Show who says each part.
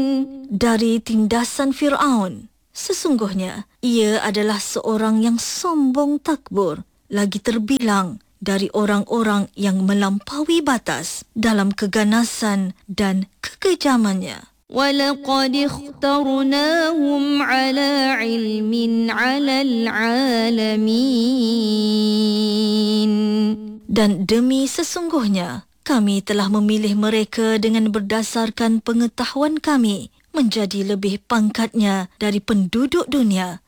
Speaker 1: dari tindasan Fir'aun. Sesungguhnya, ia adalah seorang yang sombong takbur, lagi terbilang dari orang-orang yang melampaui batas dalam keganasan dan kekejamannya.
Speaker 2: وَلَقَدِ اخْتَرْنَاهُمْ عَلَى عِلْمٍ عَلَى الْعَالَمِينَ.
Speaker 1: Dan demi sesungguhnya, kami telah memilih mereka dengan berdasarkan pengetahuan kami menjadi lebih pangkatnya dari penduduk dunia